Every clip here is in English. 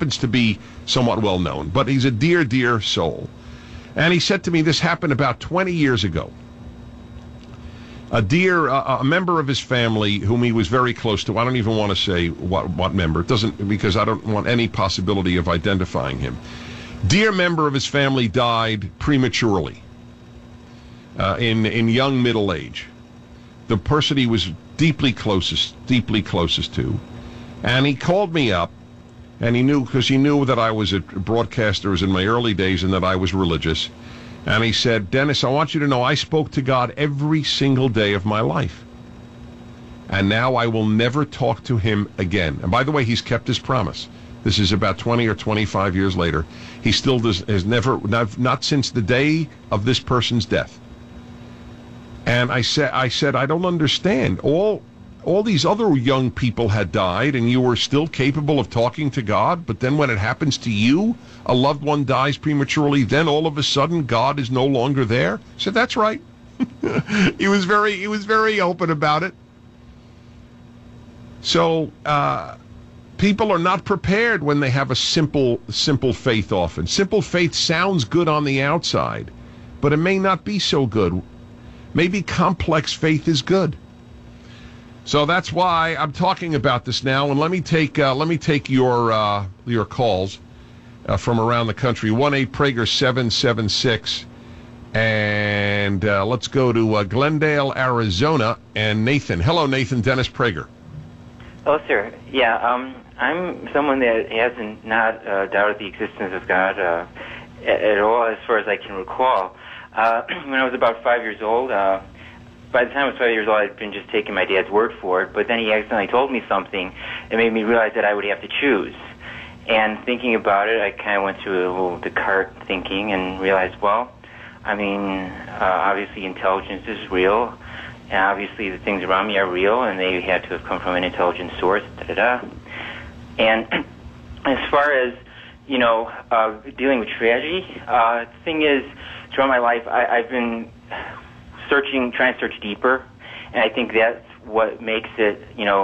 happens to be somewhat well known, but he's a dear, dear soul. And he said to me, this happened about 20 years ago. A member of his family whom he was very close to, I don't even want to say what member, it doesn't, because I don't want any possibility of identifying him. Dear member of his family died prematurely, in young middle age. The person he was deeply closest to. And he called me up, and he knew that I was a broadcaster, was in my early days, and that I was religious. And he said, Dennis, I want you to know I spoke to God every single day of my life. And now I will never talk to him again. And by the way, he's kept his promise. This is about 20 or 25 years later. He still has never, not since the day of this person's death. And I said, I don't understand. All these other young people had died, and you were still capable of talking to God, but then when it happens to you, a loved one dies prematurely, then all of a sudden God is no longer there? I said, that's right. He was very open about it. So, people are not prepared when they have a simple faith often. Simple faith sounds good on the outside, but it may not be so good. Maybe complex faith is good. So that's why I'm talking about this now, and let me take your calls from around the country. 1-8-Prager-776, and let's go to Glendale, Arizona, and Nathan. Hello, Nathan. Dennis Prager. Oh, sir. Yeah, I'm someone that hasn't not doubted the existence of God at all, as far as I can recall. When I was about 5 years old. By the time I was 5 years old, I'd been just taking my dad's word for it, but then he accidentally told me something that made me realize that I would have to choose. And thinking about it, I kind of went through a little Descartes thinking and realized, well, I mean, obviously intelligence is real, and obviously the things around me are real, and they had to have come from an intelligent source, da-da-da. And as far as, dealing with tragedy, the thing is, throughout my life, I've been trying to search deeper, and I think that's what makes it,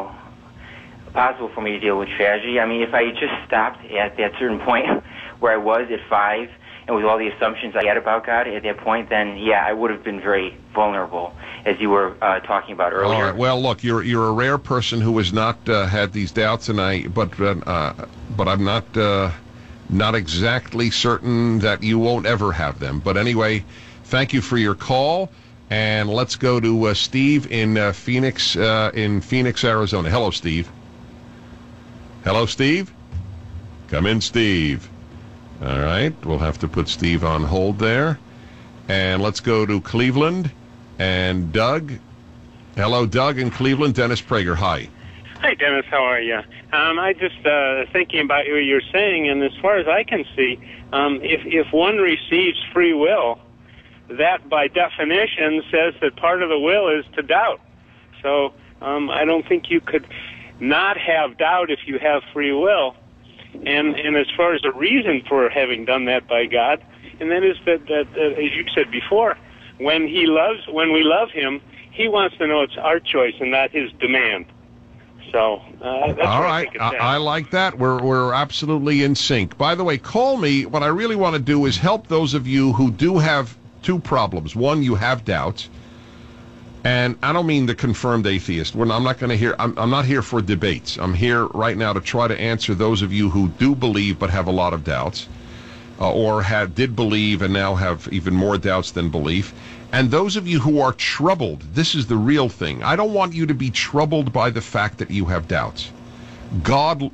possible for me to deal with tragedy. I mean, if I just stopped at that certain point where I was at 5, and with all the assumptions I had about God at that point, then yeah, I would have been very vulnerable, as you were talking about earlier. All right. Well, look, you're a rare person who has not had these doubts, and but I'm not exactly certain that you won't ever have them. But anyway, thank you for your call. And let's go to Steve in Phoenix, Arizona. Hello, Steve. Hello, Steve. Come in, Steve. All right, we'll have to put Steve on hold there. And let's go to Cleveland and Doug. Hello, Doug in Cleveland. Dennis Prager, hi. Hi, Dennis. How are you? I just thinking about what you're saying, and as far as I can see, if one receives free will, that by definition says that part of the will is to doubt. So I don't think you could not have doubt if you have free will. And as far as the reason for having done that by God, and that is that as you said before, when we love Him, He wants to know it's our choice and not His demand. So that's all right. I like that. We're absolutely in sync. By the way, call me. What I really want to do is help those of you who do have two problems. One, you have doubts, and I don't mean the confirmed atheist. I'm not going to hear. I'm not here for debates. I'm here right now to try to answer those of you who do believe but have a lot of doubts, or did believe and now have even more doubts than belief. And those of you who are troubled, this is the real thing. I don't want you to be troubled by the fact that you have doubts. God.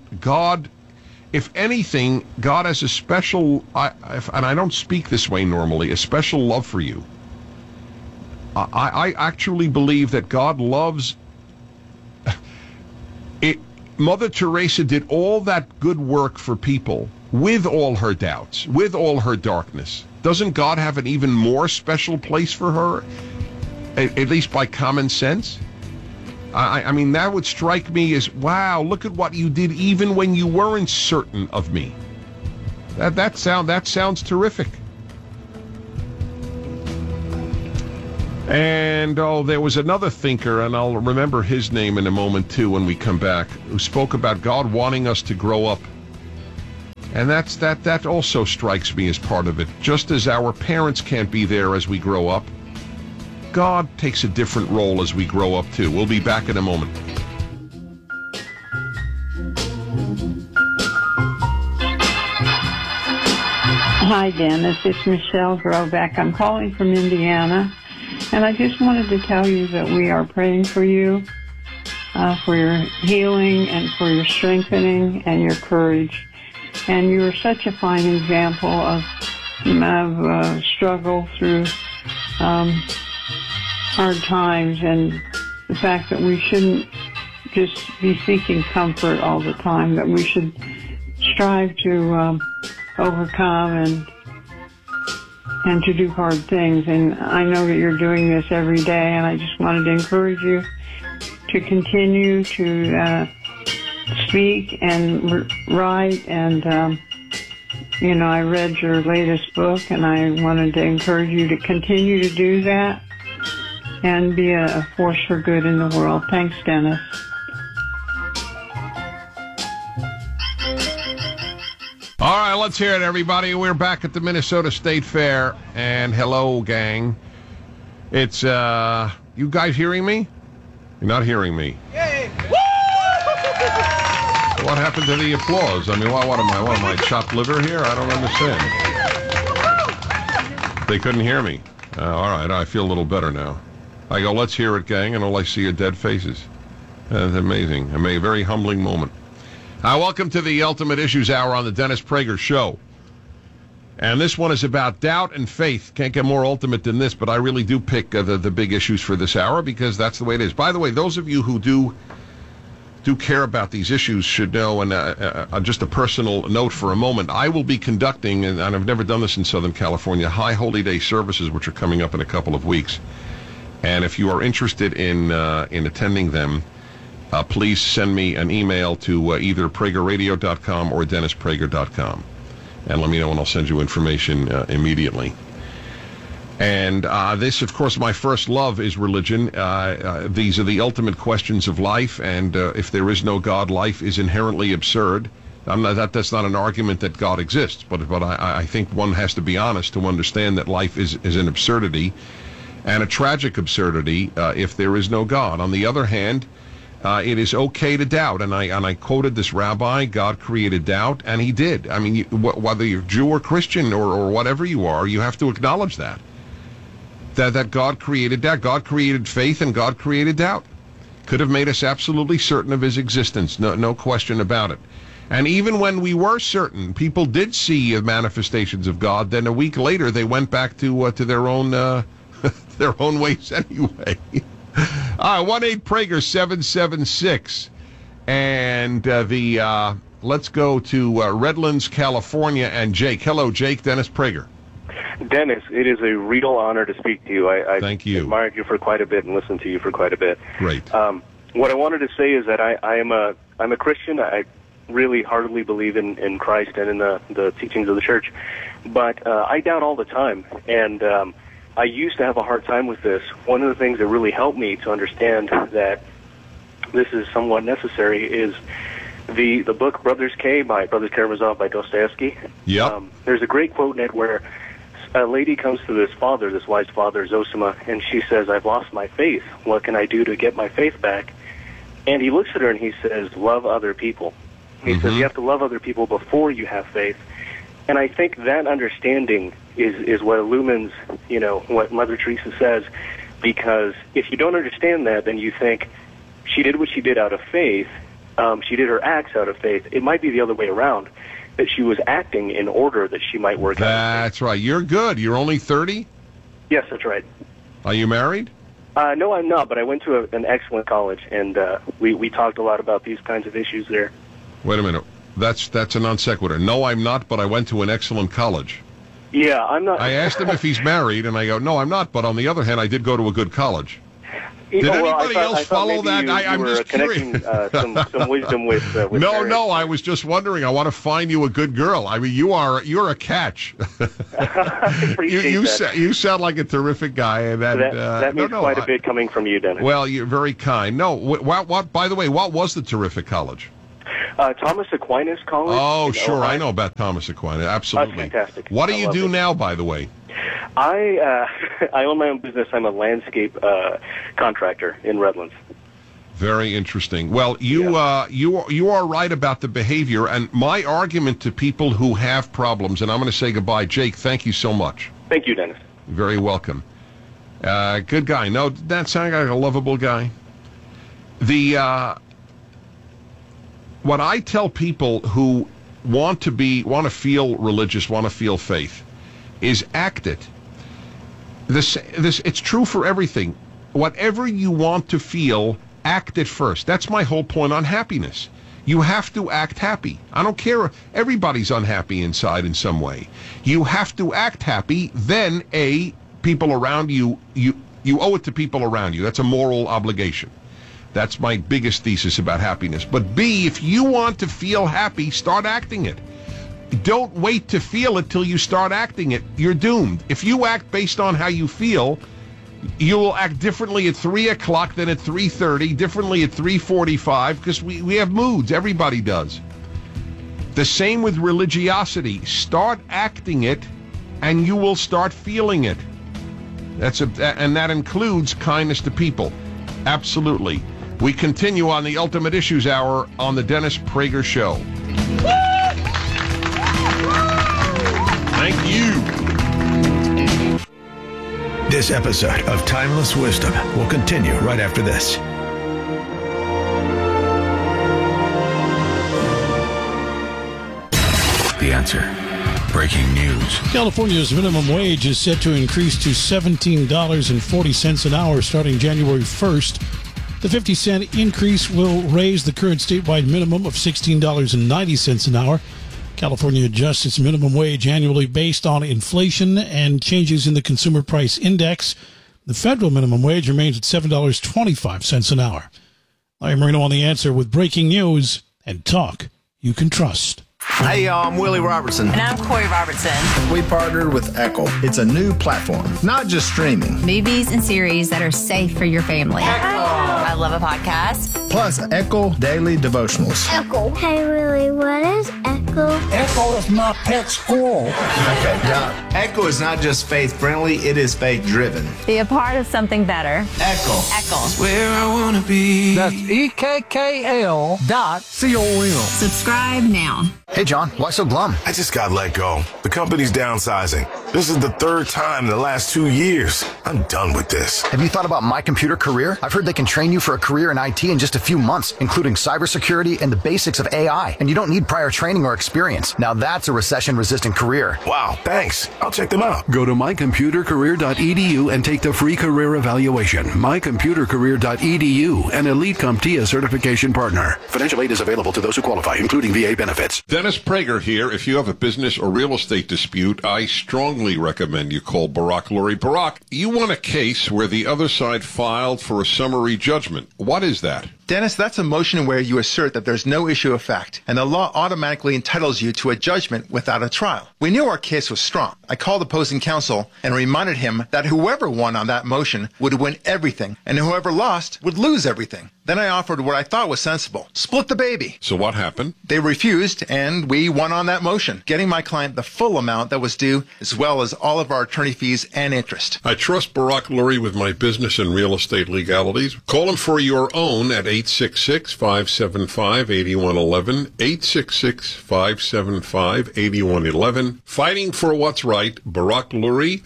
If anything, God has a special, and I don't speak this way normally, a special love for you. I actually believe that God loves it. Mother Teresa did all that good work for people with all her doubts, with all her darkness. Doesn't God have an even more special place for her, at least by common sense? I mean, that would strike me as, wow, look at what you did even when you weren't certain of me. That sounds terrific. And, there was another thinker, and I'll remember his name in a moment, too, when we come back, who spoke about God wanting us to grow up. And that also strikes me as part of it. Just as our parents can't be there as we grow up, God takes a different role as we grow up, too. We'll be back in a moment. Hi, Dennis. It's Michelle Groback. I'm calling from Indiana, and I just wanted to tell you that we are praying for you, for your healing and for your strengthening and your courage. And you are such a fine example of struggle through hard times, and the fact that we shouldn't just be seeking comfort all the time, that we should strive to overcome and to do hard things. And I know that you're doing this every day, and I just wanted to encourage you to continue to speak and write. And I read your latest book, and I wanted to encourage you to continue to do that and be a force for good in the world. Thanks, Dennis. All right, let's hear it, everybody. We're back at the Minnesota State Fair, and hello, gang. It's, you guys hearing me? You're not hearing me. Yay! What happened to the applause? I mean, what am I, chopped liver here? I don't understand. They couldn't hear me. All right, I feel a little better now. I go, let's hear it, gang, and all I see are dead faces. That's amazing. A very humbling moment. Welcome to the Ultimate Issues Hour on the Dennis Prager Show. And this one is about doubt and faith. Can't get more ultimate than this, but I really do pick the big issues for this hour because that's the way it is. By the way, those of you who do care about these issues should know, and just a personal note for a moment, I will be conducting, and I've never done this in Southern California, High Holy Day services, which are coming up in a couple of weeks. And if you are interested in attending them, please send me an email to either PragerRadio.com or DennisPrager.com. And let me know, and I'll send you information immediately. And this, of course, my first love is religion. These are the ultimate questions of life, and if there is no God, life is inherently absurd. That's not an argument that God exists, but I think one has to be honest to understand that life is an absurdity, and a tragic absurdity if there is no God. On the other hand, it is okay to doubt, and I quoted this rabbi, God created doubt, and he did. I mean, whether you're Jew or Christian or whatever you are, you have to acknowledge that God created doubt. God created faith, and God created doubt. Could have made us absolutely certain of his existence, no question about it. And even when we were certain, people did see manifestations of God, then a week later they went back to their own their own ways anyway. All right, 1-8-PRAGER-776. And let's go to Redlands, California, and Jake. Hello, Jake. Dennis Prager. Dennis, it is a real honor to speak to you. I Thank you. Admired you for quite a bit and listened to you for quite a bit. Great. What I wanted to say is that I'm a Christian. I really heartily believe in Christ and in the teachings of the church. But I doubt all the time. And I used to have a hard time with this. One of the things that really helped me to understand that this is somewhat necessary is the book Brothers Karamazov by Dostoevsky. Yep. There's a great quote in it where a lady comes to this wise father, Zosima, and she says, I've lost my faith. What can I do to get my faith back? And he looks at her and he says, love other people. He says, you have to love other people before you have faith. And I think that understanding is what illumines, what Mother Teresa says, because if you don't understand that, then you think she did what she did out of faith. She did her acts out of faith. It might be the other way around, that she was acting in order that she might work out. That's right. You're good. You're only 30? Yes, that's right. Are you married? No, I'm not, but I went to an excellent college, and we talked a lot about these kinds of issues there. Wait a minute. That's a non sequitur. No, I'm not, but I went to an excellent college. Yeah, I'm not. I asked him if he's married, and I go, no, I'm not, but on the other hand, I did go to a good college. Did anybody else follow that? I'm just curious. some wisdom with No, I was just wondering. I want to find you a good girl. I mean, you're a catch. I appreciate that. You sound like a terrific guy, and that means quite a bit coming from you, Dennis. Well, you're very kind. No, what? By the way, what was the terrific college? Thomas Aquinas College. Oh, sure. I know about Thomas Aquinas. Absolutely. That's fantastic. What do you love do it. now, by the way? I own my own business. I'm a landscape contractor in Redlands. Very interesting. Well, you are right about the behavior, and my argument to people who have problems, and I'm going to say goodbye. Jake, thank you so much. Thank you, Dennis. You're very welcome. Good guy. No, that sounds like a lovable guy. What I tell people who want to feel religious, want to feel faith, is act it. This it's true for everything. Whatever you want to feel, act it first. That's my whole point on happiness. You have to act happy. I don't care. Everybody's unhappy inside in some way. You have to act happy. Then, people around you, you owe it to people around you. That's a moral obligation. That's my biggest thesis about happiness. But B, if you want to feel happy, start acting it. Don't wait to feel it till you start acting it. You're doomed. If you act based on how you feel, you will act differently at 3 o'clock than at 3:30, differently at 3:45, because we have moods. Everybody does. The same with religiosity. Start acting it, and you will start feeling it. And that includes kindness to people. Absolutely. We continue on the Ultimate Issues Hour on the Dennis Prager Show. Thank you. This episode of Timeless Wisdom will continue right after this. The Answer. Breaking news. California's minimum wage is set to increase to $17.40 an hour starting January 1st. The 50-cent increase will raise the current statewide minimum of $16.90 an hour. California adjusts its minimum wage annually based on inflation and changes in the Consumer Price Index. The federal minimum wage remains at $7.25 an hour. I'm Marino on The Answer with breaking news and talk you can trust. Hey, y'all, I'm Willie Robertson. And I'm Corey Robertson. We partnered with Echo. It's a new platform, not just streaming. Movies and series that are safe for your family. Echo. I love a podcast. Plus, Echo Daily Devotionals. Echo. Hey, Willie, what is Echo? Echo is my pet squirrel. Okay, Doc. Echo is not just faith-friendly, it is faith-driven. Be a part of something better. Echo. Echo. That's where I want to be. That's EKKL.com. Subscribe now. Hey, John, why so glum? I just got let go. The company's downsizing. This is the third time in the last 2 years. I'm done with this. Have you thought about My Computer Career? I've heard they can train you for a career in IT in just a few months, including cybersecurity and the basics of AI. And you don't need prior training or experience. Now that's a recession-resistant career. Wow, thanks. I'll check them out. Go to mycomputercareer.edu and take the free career evaluation. Mycomputercareer.edu, an Elite CompTIA certification partner. Financial aid is available to those who qualify, including VA benefits. Dennis Prager here. If you have a business or real estate dispute, I strongly recommend you call Barak Lurie. Barak, you won a case where the other side filed for a summary judgment. What is that? Dennis, that's a motion where you assert that there's no issue of fact, and the law automatically entitles you to a judgment without a trial. We knew our case was strong. I called opposing counsel and reminded him that whoever won on that motion would win everything, and whoever lost would lose everything. Then I offered what I thought was sensible. Split the baby. So what happened? They refused, and we won on that motion, getting my client the full amount that was due, as well as all of our attorney fees and interest. I trust Barak Lurie with my business and real estate legalities. Call him for your own at 866-575-8111, 866-575-8111. Fighting for what's right, Barak Lurie,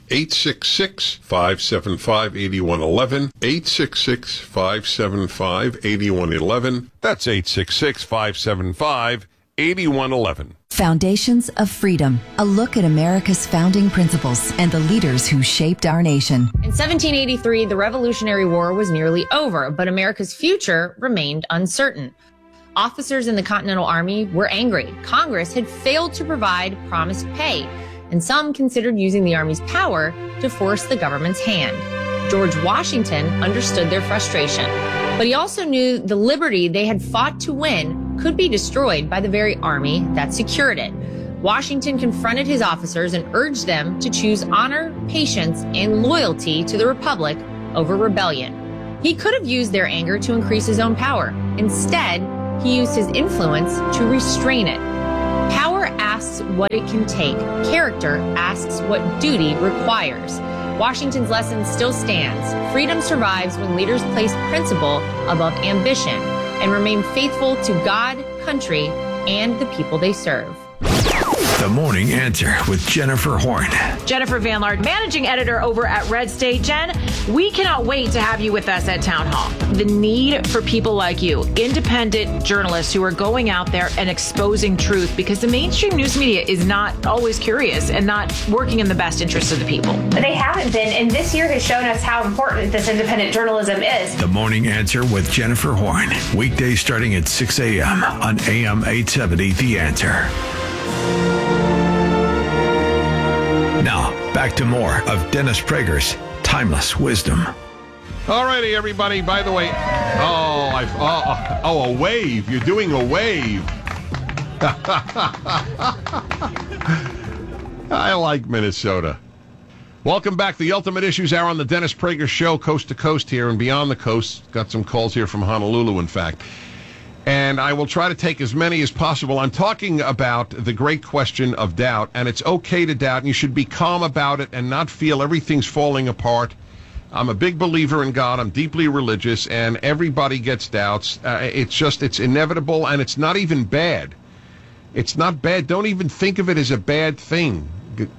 866-575-8111, 866-575-8111. That's 866-575-8111. Foundations of Freedom, a look at America's founding principles and the leaders who shaped our nation. In 1783, the Revolutionary War was nearly over, but America's future remained uncertain. Officers in the Continental Army were angry. Congress had failed to provide promised pay, and some considered using the Army's power to force the government's hand. George Washington understood their frustration, but he also knew the liberty they had fought to win could be destroyed by the very army that secured it. Washington confronted his officers and urged them to choose honor, patience, and loyalty to the Republic over rebellion. He could have used their anger to increase his own power. Instead, he used his influence to restrain it. Power asks what it can take. Character asks what duty requires. Washington's lesson still stands. Freedom survives when leaders place principle above ambition and remain faithful to God, country, and the people they serve. The Morning Answer with Jennifer Horn. Jennifer Van Laard, managing editor over at Red State. Jen, we cannot wait to have you with us at Town Hall. The need for people like you, independent journalists who are going out there and exposing truth, because the mainstream news media is not always curious and not working in the best interest of the people. They haven't been, and this year has shown us how important this independent journalism is. The Morning Answer with Jennifer Horn. Weekdays starting at 6 a.m. on AM 870 The Answer. Now, back to more of Dennis Prager's Timeless Wisdom. All righty, everybody. By the way, a wave. You're doing a wave. I like Minnesota. Welcome back. The Ultimate Issues Hour on the Dennis Prager Show, coast to coast here and beyond the coast. Got some calls here from Honolulu, in fact. And I will try to take as many as possible. I'm talking about the great question of doubt, and it's okay to doubt, and you should be calm about it and not feel everything's falling apart. I'm a big believer in God. I'm deeply religious, and everybody gets doubts. It's inevitable, and it's not even bad. It's not bad. Don't even think of it as a bad thing.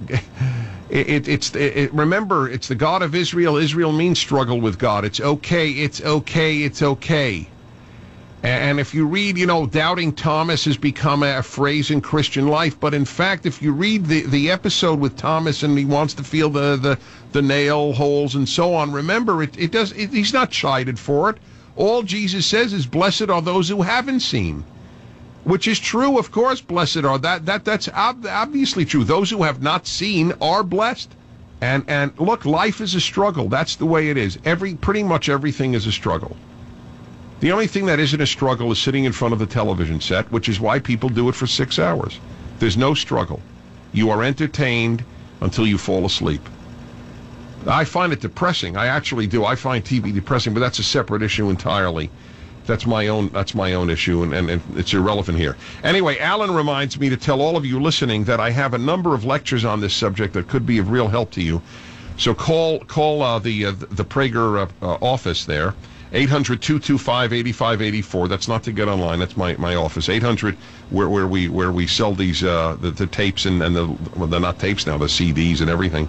Remember, it's the God of Israel. Israel means struggle with God. It's okay. It's okay. It's okay. And if you read, doubting Thomas has become a phrase in Christian life. But in fact, if you read the episode with Thomas and he wants to feel the nail holes and so on, remember, he's not chided for it. All Jesus says is, blessed are those who haven't seen, which is true, of course. Blessed are that's obviously true. Those who have not seen are blessed. And look, life is a struggle. That's the way it is. Pretty much everything is a struggle. The only thing that isn't a struggle is sitting in front of the television set, which is why people do it for 6 hours. There's no struggle. You are entertained until you fall asleep. I find it depressing. I actually do. I find TV depressing, but that's a separate issue entirely. That's my own issue, and it's irrelevant here. Anyway, Alan reminds me to tell all of you listening that I have a number of lectures on this subject that could be of real help to you. So call the Prager office there. 800-225-8584. That's not to get online. That's my office. 800, where we sell these the tapes and they're not tapes now, the CDs and everything.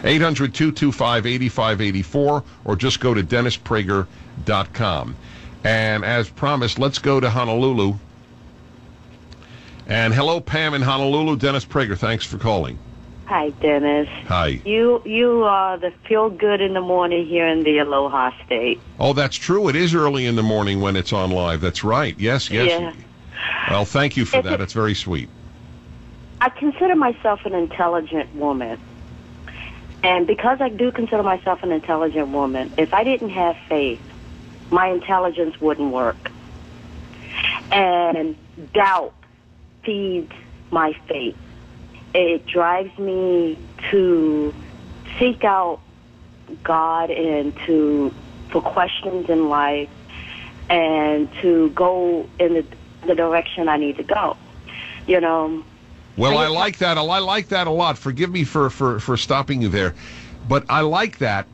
800-225-8584, or just go to DennisPrager.com. And as promised, let's go to Honolulu. And hello, Pam in Honolulu. Dennis Prager, thanks for calling. Hi, Dennis. Hi. You are the feel-good in the morning here in the Aloha State. Oh, that's true. It is early in the morning when it's on live. That's right. Yes. Yeah. Well, thank you for that. That's very sweet. I consider myself an intelligent woman. And because I do consider myself an intelligent woman, if I didn't have faith, my intelligence wouldn't work. And doubt feeds my faith. It drives me to seek out God and for questions in life and to go in the direction I need to go. Well, I like that. I like that a lot. Forgive me for stopping you there, but I like that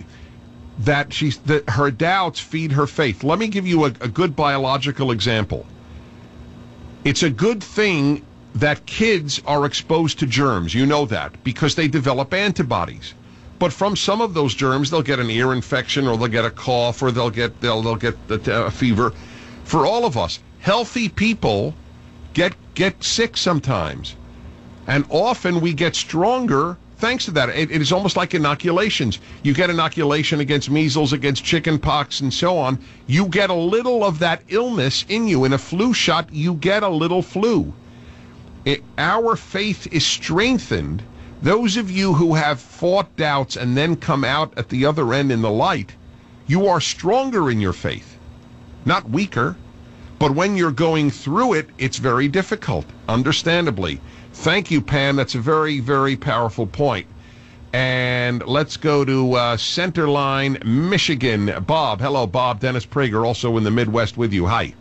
her doubts feed her faith. Let me give you a good biological example. It's a good thing that kids are exposed to germs. You know that, because they develop antibodies. But from some of those germs, they'll get an ear infection, or they'll get a cough, or they'll get a fever. For all of us, healthy people get sick sometimes. And often we get stronger thanks to that. It is almost like inoculations. You get inoculation against measles, against chicken pox, and so on. You get a little of that illness in you. In a flu shot, you get a little flu. Our faith is strengthened. Those of you who have fought doubts and then come out at the other end in the light, you are stronger in your faith, not weaker. But when you're going through it, it's very difficult, understandably. Thank you, Pam. That's a very, very powerful point. And let's go to Centerline, Michigan. Bob. Hello, Bob. Dennis Prager, also in the Midwest with you. Hi.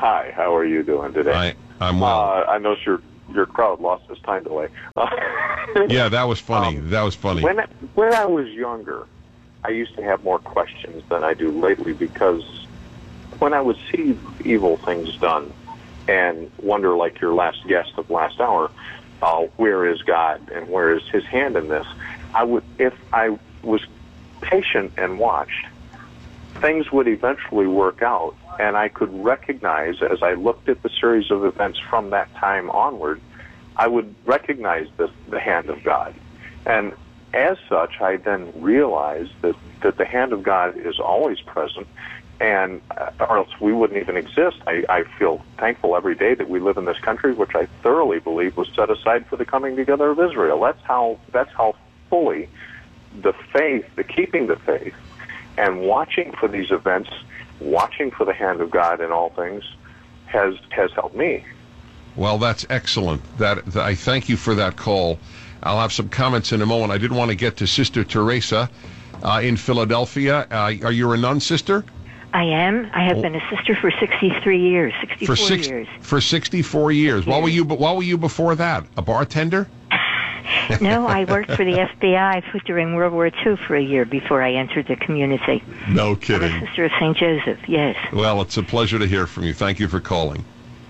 Hi, how are you doing today? I'm well. I know your crowd lost its time delay. Yeah, that was funny. That was funny. When I was younger, I used to have more questions than I do lately, because when I would see evil things done and wonder, like your last guest of last hour, where is God and where is his hand in this? If I was patient and watched, things would eventually work out, and I could recognize, as I looked at the series of events from that time onward, I would recognize the hand of God. And as such, I then realized that the hand of God is always present, and or else we wouldn't even exist. I feel thankful every day that we live in this country, which I thoroughly believe was set aside for the coming together of Israel. That's how fully the faith, the keeping the faith, and watching for these events, watching for the hand of God in all things, has helped me. Well, that's excellent. That I thank you for that call. I'll have some comments in a moment. I did want to get to Sister Teresa in Philadelphia. Are you a nun, sister? I am. I have been a sister for 63 years, 64 years. For 64 years. What were you before that? A bartender? No, I worked for the FBI during World War II for a year before I entered the community. No kidding. I'm a sister of St. Joseph, yes. Well, it's a pleasure to hear from you. Thank you for calling.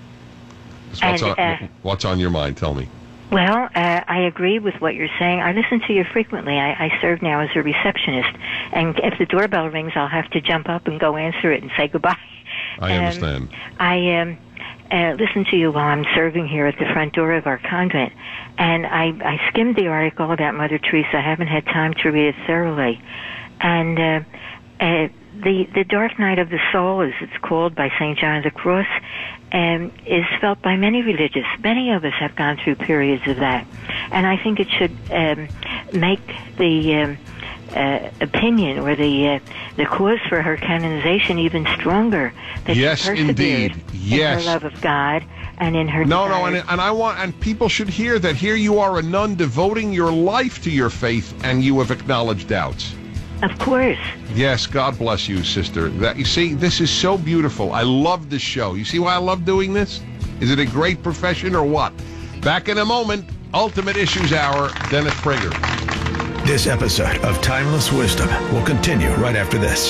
What's on your mind? Tell me. Well, I agree with what you're saying. I listen to you frequently. I serve now as a receptionist. And if the doorbell rings, I'll have to jump up and go answer it and say goodbye. I understand. I listen to you while I'm serving here at the front door of our convent. And I skimmed the article about Mother Teresa. I haven't had time to read it thoroughly. And the dark night of the soul, as it's called by St. John of the Cross, is felt by many religious. Many of us have gone through periods of that. And I think it should make the opinion or the cause for her canonization even stronger. That yes, she persevered indeed. Yes. in her love of God and in her and people should hear that here you are, a nun devoting your life to your faith, and you have acknowledged doubts. Of course. Yes, God bless you, sister. You see, this is so beautiful. I love this show. You see why I love doing this? Is it a great profession or what? Back in a moment, Ultimate Issues Hour, Dennis Prager. This episode of Timeless Wisdom will continue right after this.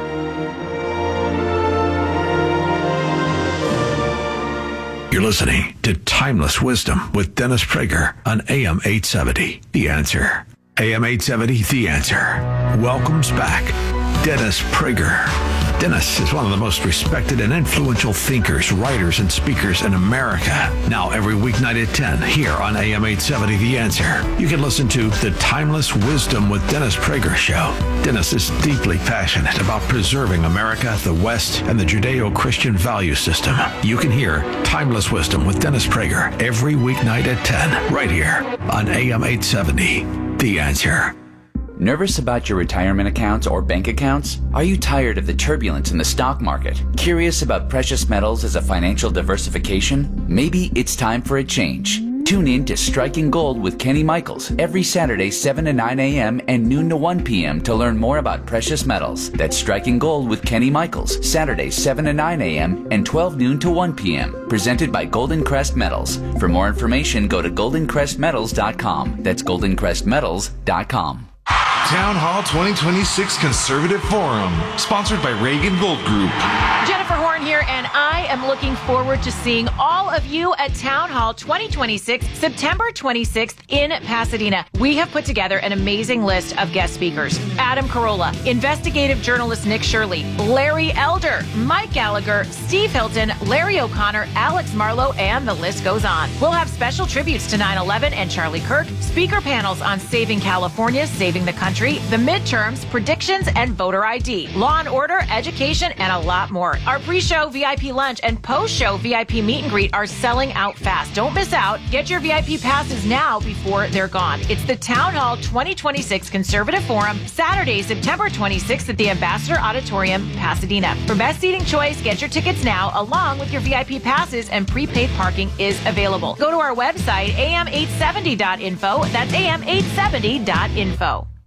You're listening to Timeless Wisdom with Dennis Prager on AM 870, The Answer. AM 870, The Answer. Welcomes back Dennis Prager. Dennis is one of the most respected and influential thinkers, writers, and speakers in America. Now every weeknight at 10 here on AM 870, The Answer. You can listen to the Timeless Wisdom with Dennis Prager show. Dennis is deeply passionate about preserving America, the West, and the Judeo-Christian value system. You can hear Timeless Wisdom with Dennis Prager every weeknight at 10 right here on AM 870. The Answer. Nervous about your retirement accounts or bank accounts? Are you tired of the turbulence in the stock market? Curious about precious metals as a financial diversification? Maybe it's time for a change. Tune in to Striking Gold with Kenny Michaels every Saturday 7 to 9 a.m. and noon to 1 p.m. to learn more about precious metals. That's Striking Gold with Kenny Michaels, Saturdays 7 to 9 a.m. and 12 noon to 1 p.m. Presented by Golden Crest Metals. For more information, go to goldencrestmetals.com. That's goldencrestmetals.com. Town Hall 2026 Conservative Forum, sponsored by Reagan Gold Group. Jennifer Horn here, and I am looking forward to seeing all of you at Town Hall 2026, September 26th in Pasadena. We have put together an amazing list of guest speakers. Adam Carolla, investigative journalist Nick Shirley, Larry Elder, Mike Gallagher, Steve Hilton, Larry O'Connor, Alex Marlowe, and the list goes on. We'll have special tributes to 9/11 and Charlie Kirk, speaker panels on saving California, saving the country, the midterms, predictions, and voter ID, law and order, education, and a lot more. Our pre-show VIP lunch and post-show VIP meet and greet are selling out fast. Don't miss out. Get your VIP passes now before they're gone. It's the Town Hall 2026 Conservative Forum, Saturday, September 26th at the Ambassador Auditorium, Pasadena. For best seating choice, get your tickets now along with your VIP passes, and prepaid parking is available. Go to our website, am870.info. That's am870.info.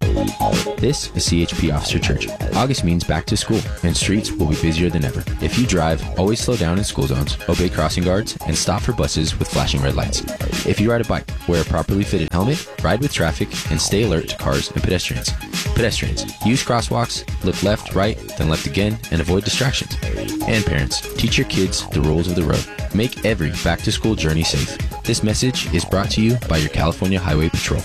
This is CHP Officer Church. August means back to school, and streets will be busier than ever. If you drive, always slow down in school zones, obey crossing guards, and stop for buses with flashing red lights. If you ride a bike, wear a properly fitted helmet, ride with traffic, and stay alert to cars and pedestrians. Pedestrians, use crosswalks, look left, right, then left again, and avoid distractions. And parents, teach your kids the rules of the road. Make every back-to-school journey safe. This message is brought to you by your California Highway Patrol.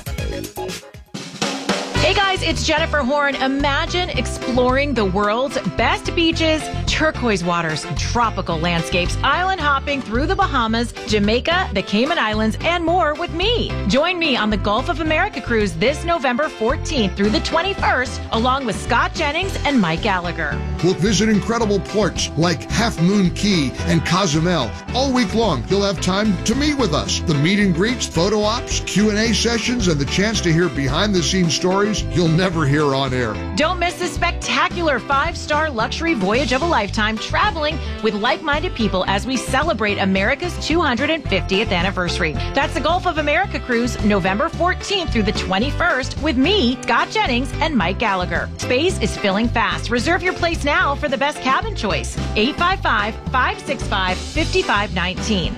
Hey guys, it's Jennifer Horn. Imagine exploring the world's best beaches, turquoise waters, tropical landscapes, island hopping through the Bahamas, Jamaica, the Cayman Islands, and more with me. Join me on the Gulf of America cruise this November 14th through the 21st, along with Scott Jennings and Mike Gallagher. We'll visit incredible ports like Half Moon Key and Cozumel. All week long, you'll have time to meet with us. The meet and greets, photo ops, Q&A sessions, and the chance to hear behind-the-scenes stories you'll never hear on air. Don't miss this spectacular 5-star luxury voyage of a lifetime, traveling with like-minded people as we celebrate America's 250th anniversary. That's the Gulf of America cruise, November 14th through the 21st, with me, Scott Jennings, and Mike Gallagher. Space is filling fast. Reserve your place now for the best cabin choice. 855-565-5519.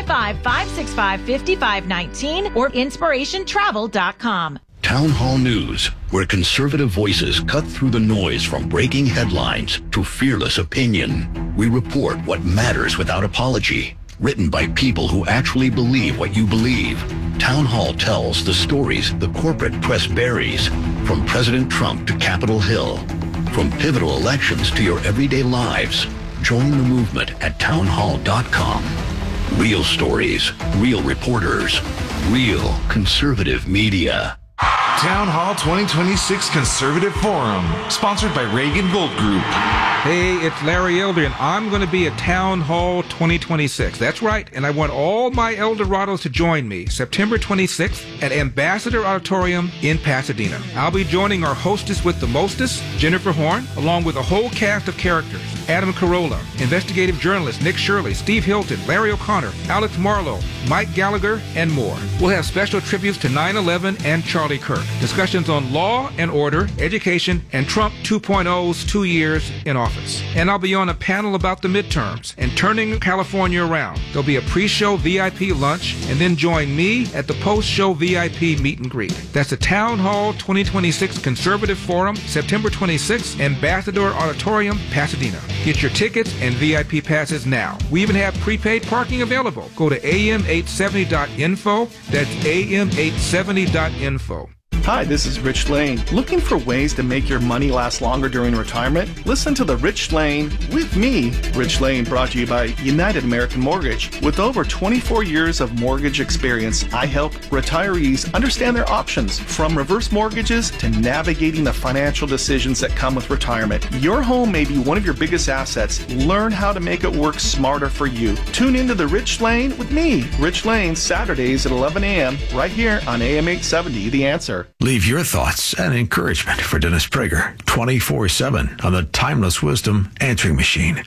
855-565-5519 or inspirationtravel.com. Town Hall News, where conservative voices cut through the noise from breaking headlines to fearless opinion. We report what matters without apology. Written by people who actually believe what you believe. Town Hall tells the stories the corporate press buries, from President Trump to Capitol Hill. From pivotal elections to your everyday lives. Join the movement at townhall.com. Real stories, real reporters, real conservative media. Town Hall 2026 Conservative Forum, sponsored by Reagan Gold Group. Hey, it's Larry Elder, and I'm going to be at Town Hall 2026. That's right, and I want all my Eldorados to join me September 26th at Ambassador Auditorium in Pasadena. I'll be joining our hostess with the mostest, Jennifer Horn, along with a whole cast of characters. Adam Carolla, investigative journalist Nick Shirley, Steve Hilton, Larry O'Connor, Alex Marlowe, Mike Gallagher, and more. We'll have special tributes to 9/11 and Charlie Kirk. Discussions on law and order, education, and Trump 2.0's 2 years in office. And I'll be on a panel about the midterms and turning California around. There'll be a pre-show VIP lunch, and then join me at the post-show VIP meet and greet. That's the Town Hall 2026 Conservative Forum, September 26th, Ambassador Auditorium, Pasadena. Get your tickets and VIP passes now. We even have prepaid parking available. Go to am870.info. That's am870.info. Hi, this is Rich Lane. Looking for ways to make your money last longer during retirement? Listen to The Rich Lane with me. Rich Lane, brought to you by United American Mortgage. With over 24 years of mortgage experience, I help retirees understand their options, from reverse mortgages to navigating the financial decisions that come with retirement. Your home may be one of your biggest assets. Learn how to make it work smarter for you. Tune into The Rich Lane with me, Rich Lane, Saturdays at 11 a.m. right here on AM 870, The Answer. Leave your thoughts and encouragement for Dennis Prager 24/7 on the Timeless Wisdom Answering Machine.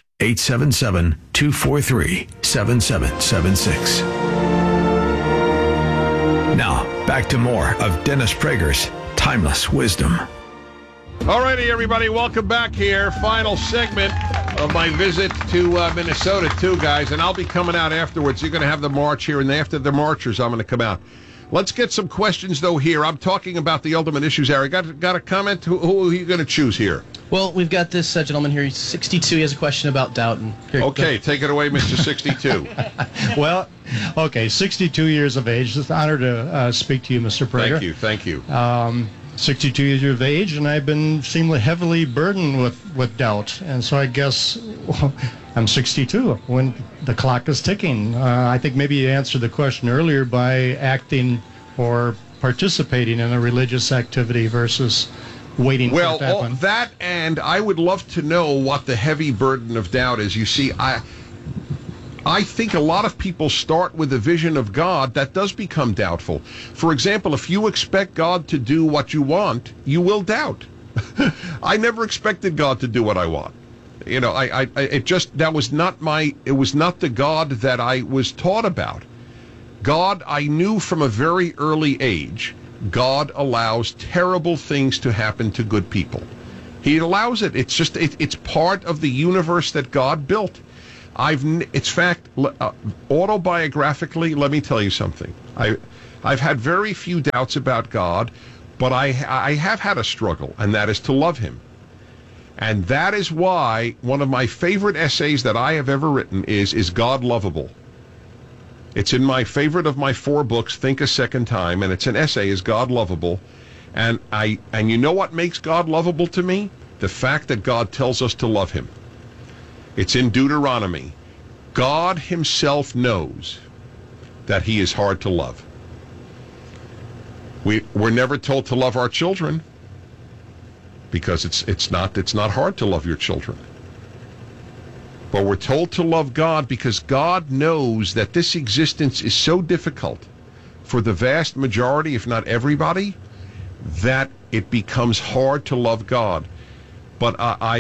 877-243-7776. Now, back to more of Dennis Prager's Timeless Wisdom. All righty, everybody. Welcome back here. Final segment of my visit to Minnesota, too, guys. And I'll be coming out afterwards. You're going to have the march here, and after the marchers, I'm going to come out. Let's get some questions, though, here. I'm talking about the ultimate issues area. Got a comment? Who are you going to choose here? Well, we've got this gentleman here. He's 62. He has a question about Doughton. Here, okay, take it away, Mr. 62. Well, okay, 62 years of age. It's an honor to speak to you, Mr. Prager. Thank you. 62 years of age, and I've been seemingly heavily burdened with doubt. And so I guess I'm 62 when the clock is ticking. I think maybe you answered the question earlier by acting or participating in a religious activity versus waiting for it to happen. Well, that, and I would love to know what the heavy burden of doubt is. You see, I think a lot of people start with a vision of God that does become doubtful. For example, if you expect God to do what you want, you will doubt. I never expected God to do what I want. You know, it was not the God that I was taught about. God, I knew from a very early age, God allows terrible things to happen to good people. He allows it. It's just, it's part of the universe that God built. Autobiographically, let me tell you something. I've had very few doubts about God, but I have had a struggle, and that is to love him. And that is why one of my favorite essays that I have ever written is God Lovable? It's in my favorite of my 4 books, Think a Second Time, and it's an essay, Is God Lovable? And you know what makes God lovable to me? The fact that God tells us to love him. It's in Deuteronomy. God himself knows that he is hard to love. We're never told to love our children because it's not hard to love your children. But we're told to love God because God knows that this existence is so difficult for the vast majority, if not everybody, that it becomes hard to love God. But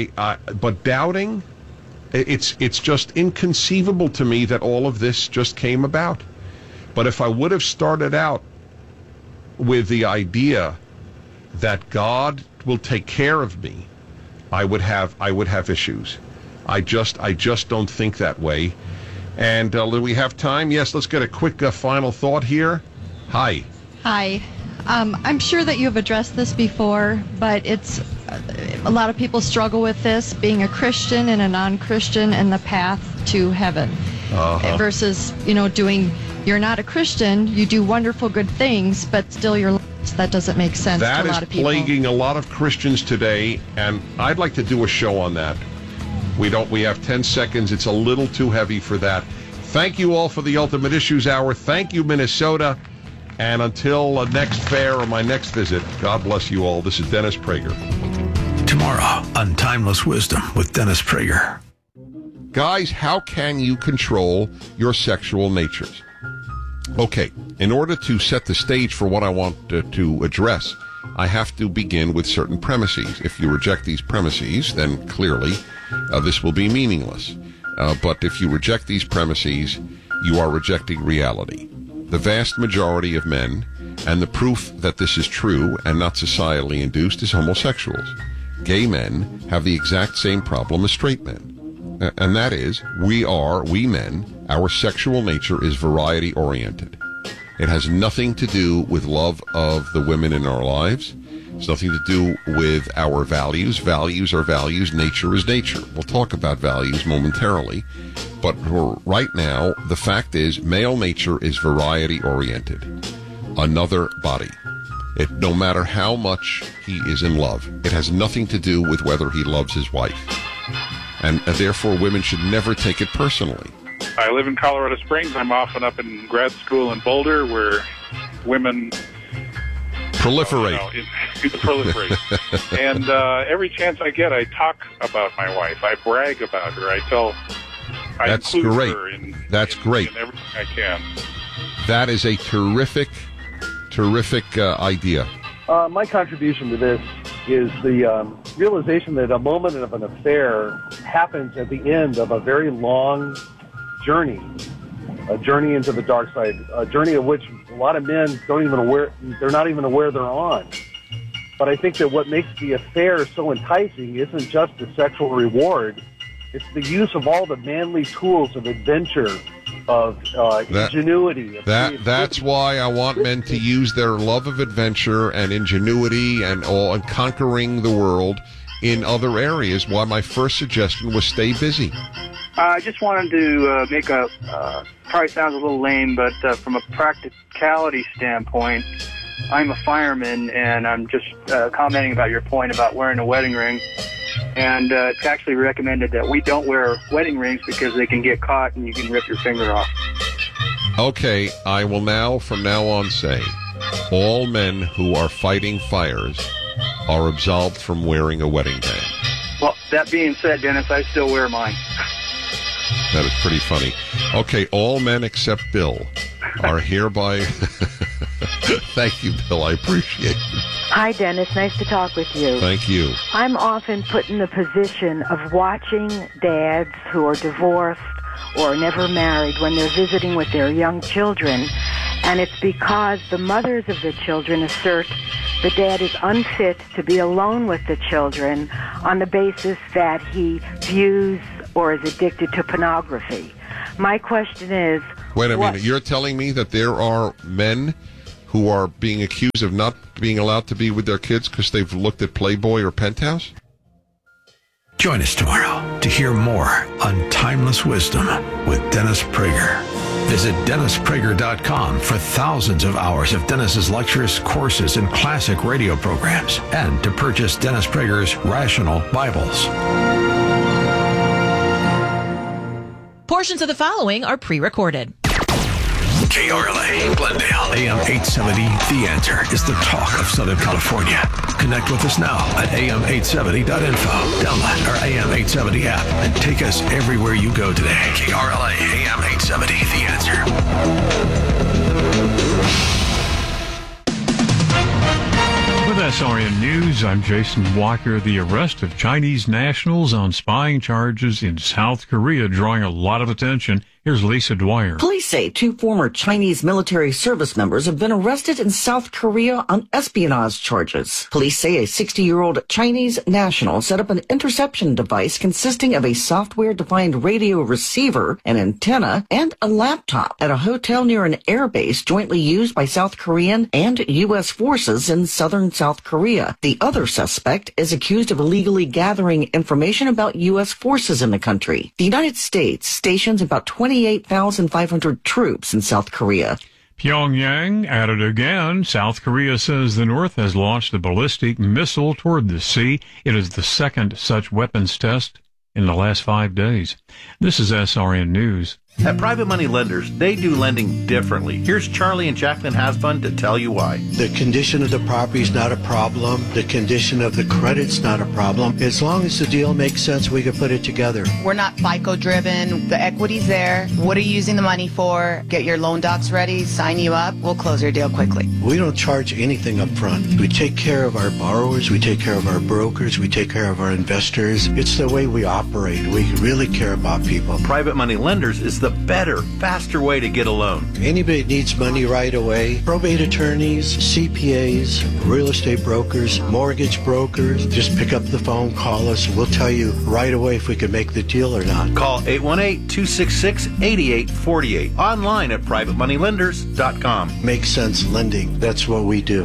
but doubting, it's just inconceivable to me that all of this just came about. But if I would have started out with the idea that God will take care of me, I would have issues. I just don't think that way. And do we have time? Yes, let's get a quick final thought here. Hi. Hi. I'm sure that you've addressed this before, but it's a lot of people struggle with this, being a Christian and a non-Christian and the path to heaven. Versus, you're not a Christian, you do wonderful good things, but still you're lost. That doesn't make sense to a lot of people. That is plaguing a lot of Christians today, and I'd like to do a show on that. We have 10 seconds. It's a little too heavy for that. Thank you all for the Ultimate Issues Hour. Thank you, Minnesota. And until next fair or my next visit, God bless you all. This is Dennis Prager. Tomorrow on Timeless Wisdom with Dennis Prager. Guys, how can you control your sexual natures? Okay, in order to set the stage for what I want to address, I have to begin with certain premises. If you reject these premises, then clearly this will be meaningless. But if you reject these premises, you are rejecting reality. The vast majority of men, and the proof that this is true and not societally induced, is homosexuals. Gay men have the exact same problem as straight men. And that is, we men, our sexual nature is variety-oriented. It has nothing to do with love of the women in our lives. It's nothing to do with our values. Values are values. Nature is nature. We'll talk about values momentarily. But right now, the fact is, male nature is variety-oriented. Another body. No matter how much he is in love, it has nothing to do with whether he loves his wife. And therefore, women should never take it personally. I live in Colorado Springs. I'm often up in grad school in Boulder, where women proliferate. Proliferate. And every chance I get, I talk about my wife. I brag about her. I include her in everything I can. That is a terrific idea. My contribution to this is the realization that a moment of an affair happens at the end of a very long journey, a journey into the dark side, a journey of which a lot of men they're not even aware they're on. But I think that what makes the affair so enticing isn't just the sexual reward, it's the use of all the manly tools of adventure, of ingenuity. That's why I want men to use their love of adventure and ingenuity and conquering the world in other areas. Why my first suggestion was stay busy. I just wanted to make probably sounds a little lame, but from a practicality standpoint, I'm a fireman, and I'm just commenting about your point about wearing a wedding ring. And it's actually recommended that we don't wear wedding rings because they can get caught and you can rip your finger off. Okay, I will from now on say, all men who are fighting fires are absolved from wearing a wedding band. Well, that being said, Dennis, I still wear mine. That is pretty funny. Okay, all men except Bill are hereby... Thank you, Bill. I appreciate it. Hi, Dennis. Nice to talk with you. Thank you. I'm often put in the position of watching dads who are divorced or never married when they're visiting with their young children. And it's because the mothers of the children assert the dad is unfit to be alone with the children on the basis that he views or is addicted to pornography. My question is... Wait a minute. You're telling me that there are men who are being accused of not being allowed to be with their kids because they've looked at Playboy or Penthouse? Join us tomorrow to hear more on Timeless Wisdom with Dennis Prager. Visit DennisPrager.com for thousands of hours of Dennis's lectures, courses, and classic radio programs, and to purchase Dennis Prager's Rational Bibles. Portions of the following are pre-recorded. KRLA, Glendale, AM 870, The Answer is the talk of Southern California. Connect with us now at am870.info. Download our AM 870 app and take us everywhere you go today. KRLA, AM 870, The Answer. With SRN News, I'm Jason Walker. The arrest of Chinese nationals on spying charges in South Korea drawing a lot of attention. Here's Lisa Dwyer. Police say 2 former Chinese military service members have been arrested in South Korea on espionage charges. Police say a 60-year-old Chinese national set up an interception device consisting of a software-defined radio receiver, an antenna, and a laptop at a hotel near an airbase jointly used by South Korean and U.S. forces in southern South Korea. The other suspect is accused of illegally gathering information about U.S. forces in the country. The United States stations about 28,500 troops in South Korea. Pyongyang at it again. South Korea says the North has launched a ballistic missile toward the sea. It is the second such weapons test in the last 5 days. This is SRN News. At Private Money Lenders, they do lending differently. Here's Charlie and Jacqueline Hasbun to tell you why. The condition of the property is not a problem. The condition of the credit's not a problem. As long as the deal makes sense, we can put it together. We're not FICO driven. The equity's there. What are you using the money for? Get your loan docs ready, sign you up. We'll close your deal quickly. We don't charge anything up front. We take care of our borrowers. We take care of our brokers. We take care of our investors. It's the way we operate. We really care about people. Private Money Lenders is the better, faster way to get a loan. Anybody that needs money right away, probate attorneys, CPAs, real estate brokers, mortgage brokers, just pick up the phone, call us. We'll tell you right away if we can make the deal or not. Call 818-266-8848. Online at privatemoneylenders.com. Makes sense lending. That's what we do.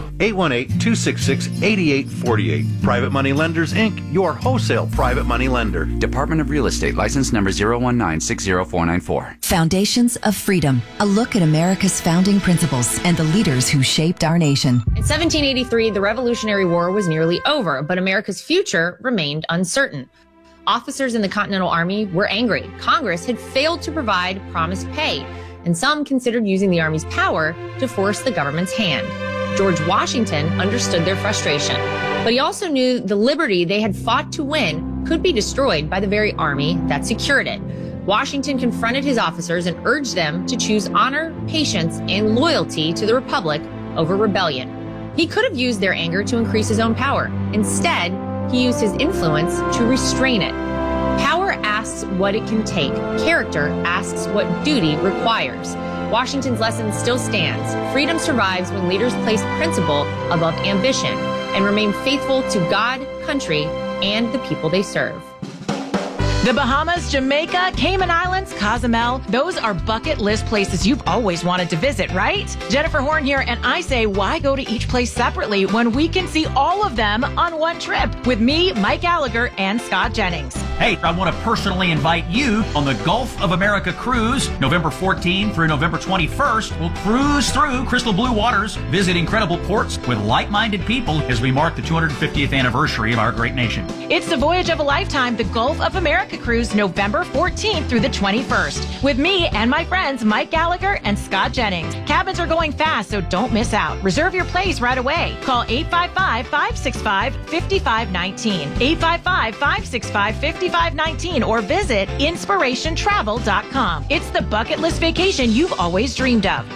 818-266-8848. Private Money Lenders, Inc., your wholesale private money lender. Department of Real Estate, license number 019-60494. Foundations of Freedom, a look at America's founding principles and the leaders who shaped our nation. In 1783, the Revolutionary War was nearly over, but America's future remained uncertain. Officers in the Continental Army were angry. Congress had failed to provide promised pay, and some considered using the Army's power to force the government's hand. George Washington understood their frustration, but he also knew the liberty they had fought to win could be destroyed by the very army that secured it. Washington confronted his officers and urged them to choose honor, patience, and loyalty to the Republic over rebellion. He could have used their anger to increase his own power. Instead, he used his influence to restrain it. Power asks what it can take. Character asks what duty requires. Washington's lesson still stands. Freedom survives when leaders place principle above ambition and remain faithful to God, country, and the people they serve. The Bahamas, Jamaica, Cayman Islands, Cozumel, those are bucket list places you've always wanted to visit, right? Jennifer Horn here, and I say, why go to each place separately when we can see all of them on one trip with me, Mike Gallagher, and Scott Jennings? Hey, I want to personally invite you on the Gulf of America cruise, November 14th through November 21st. We'll cruise through crystal blue waters, visit incredible ports with like-minded people as we mark the 250th anniversary of our great nation. It's the voyage of a lifetime, the Gulf of America cruise, November 14th through the 21st, with me and my friends Mike Gallagher and Scott Jennings. Cabins are going fast, so don't miss out. Reserve your place right away. Call 855-565-5519. 855-565-5519. 5519 or visit inspirationtravel.com. It's the bucket list vacation you've always dreamed of.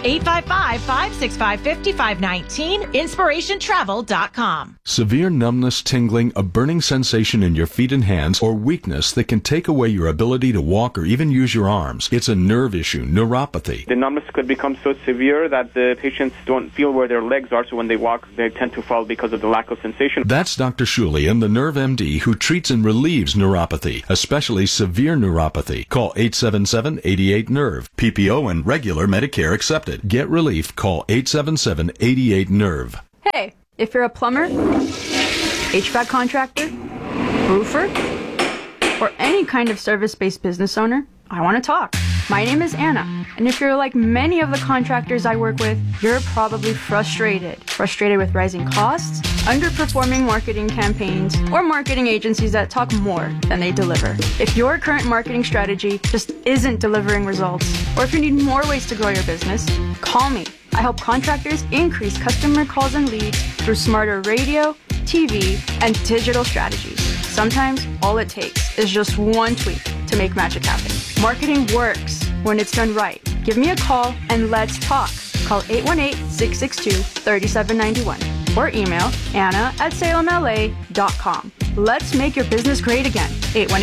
855-565-5519, inspirationtravel.com. Severe numbness, tingling, a burning sensation in your feet and hands, or weakness that can take away your ability to walk or even use your arms. It's a nerve issue, neuropathy. The numbness could become so severe that the patients don't feel where their legs are, so when they walk, they tend to fall because of the lack of sensation. That's Dr. Shulian, the Nerve MD, who treats and relieves neuropathy, especially severe neuropathy. Call 877-88-NERVE. PPO and regular Medicare accepted. Get relief. Call 877-88-NERVE. Hey, if you're a plumber, HVAC contractor, roofer, or any kind of service-based business owner, I want to talk. My name is Anna, and if you're like many of the contractors I work with, you're probably frustrated. Frustrated with rising costs, underperforming marketing campaigns, or marketing agencies that talk more than they deliver. If your current marketing strategy just isn't delivering results, or if you need more ways to grow your business, call me. I help contractors increase customer calls and leads through smarter radio, TV, and digital strategies. Sometimes all it takes is just one tweak to make magic happen. Marketing works when it's done right. Give me a call and let's talk. Call 818-662-3791 or email anna@salemla.com. Let's make your business great again.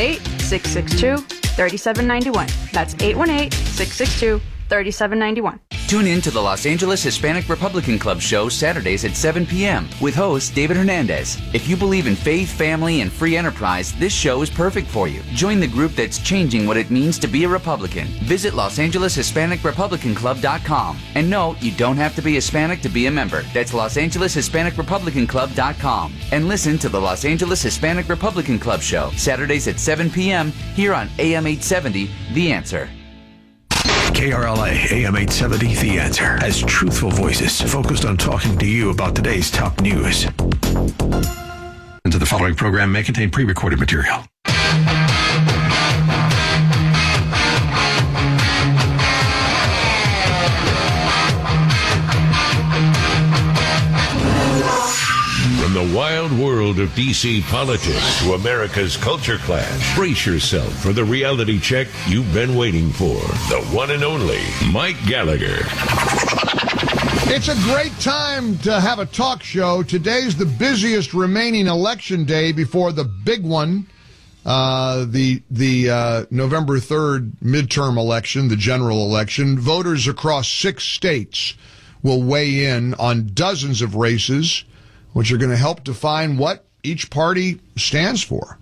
818-662-3791. That's 818-662-3791. Tune in to the Los Angeles Hispanic Republican Club show Saturdays at 7 p.m. with host David Hernandez. If you believe in faith, family, and free enterprise, this show is perfect for you. Join the group that's changing what it means to be a Republican. Visit LosAngelesHispanicRepublicanClub.com. And no, you don't have to be Hispanic to be a member. That's LosAngelesHispanicRepublicanClub.com. And listen to the Los Angeles Hispanic Republican Club show Saturdays at 7 p.m. here on AM 870, The Answer. KRLA AM 870, The Answer, has truthful voices focused on talking to you about today's top news. The following program may contain pre-recorded material. From the wild world of D.C. politics to America's culture clash, brace yourself for the reality check you've been waiting for. The one and only Mike Gallagher. It's a great time to have a talk show. Today's the busiest remaining election day before the big one, the November 3rd midterm election, the general election. Voters across 6 states will weigh in on dozens of races, which are going to help define what each party stands for.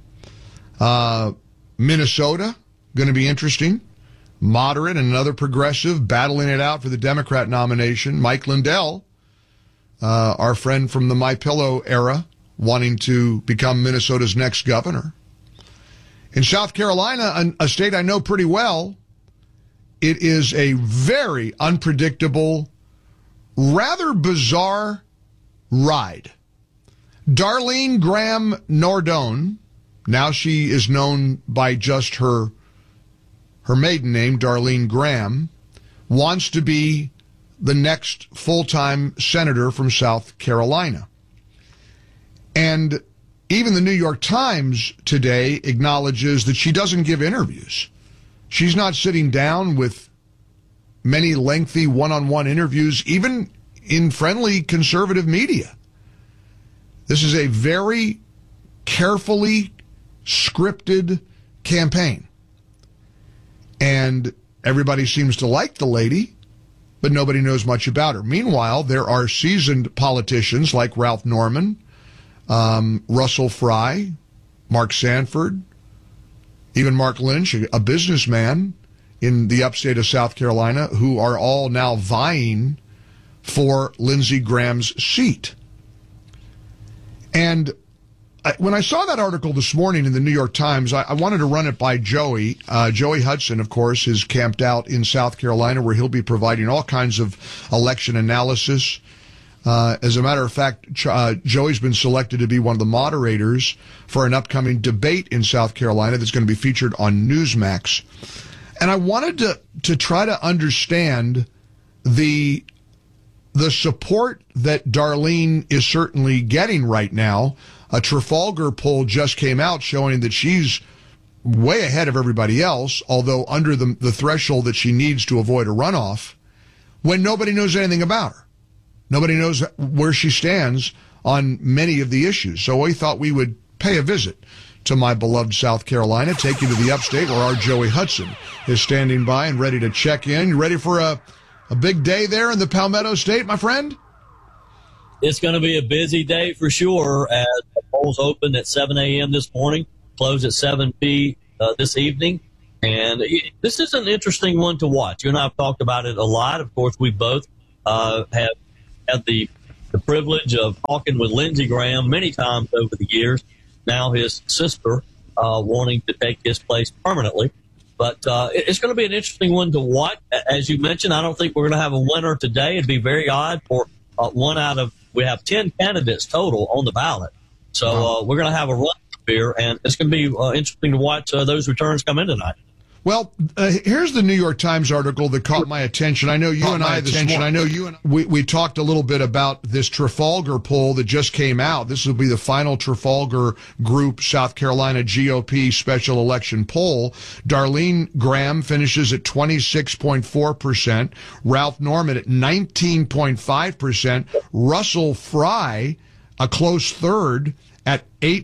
Minnesota, going to be interesting. Moderate and another progressive battling it out for the Democrat nomination. Mike Lindell, our friend from the MyPillow era, wanting to become Minnesota's next governor. In South Carolina, a state I know pretty well, it is a very unpredictable, rather bizarre ride. Darlene Graham Nordone, now she is known by just her maiden name, Darlene Graham, wants to be the next full-time senator from South Carolina. And even the New York Times today acknowledges that she doesn't give interviews. She's not sitting down with many lengthy one-on-one interviews, even in friendly conservative media. This is a very carefully scripted campaign. And everybody seems to like the lady, but nobody knows much about her. Meanwhile, there are seasoned politicians like Ralph Norman, Russell Fry, Mark Sanford, even Mark Lynch, a businessman in the upstate of South Carolina, who are all now vying for Lindsey Graham's seat. And when I saw that article this morning in the New York Times, I wanted to run it by Joey. Joey Hudson, of course, is camped out in South Carolina, where he'll be providing all kinds of election analysis. As a matter of fact, Joey's been selected to be one of the moderators for an upcoming debate in South Carolina that's going to be featured on Newsmax. And I wanted to try to understand the support that Darlene is certainly getting right now. A Trafalgar poll just came out showing that she's way ahead of everybody else, although under the threshold that she needs to avoid a runoff, when nobody knows anything about her. Nobody knows where she stands on many of the issues. So we thought we would pay a visit to my beloved South Carolina, take you to the upstate where our Joey Hudson is standing by and ready to check in. You ready for a big day there in the Palmetto State, my friend? It's going to be a busy day for sure, as the polls opened at 7 a.m. this morning, close at 7 p.m. This evening. And this is an interesting one to watch. You and I have talked about it a lot. Of course, we both have had the privilege of talking with Lindsey Graham many times over the years. Now his sister wanting to take his place permanently. But it's going to be an interesting one to watch. As you mentioned, I don't think we're going to have a winner today. It'd be very odd for we have 10 candidates total on the ballot. So we're going to have a run here, and it's going to be interesting to watch those returns come in tonight. Well, here's the New York Times article that caught my attention. I know you and I we talked a little bit about this Trafalgar poll that just came out. This will be the final Trafalgar Group South Carolina GOP special election poll. Darlene Graham finishes at 26.4%, Ralph Norman at 19.5%, Russell Fry, a close third, at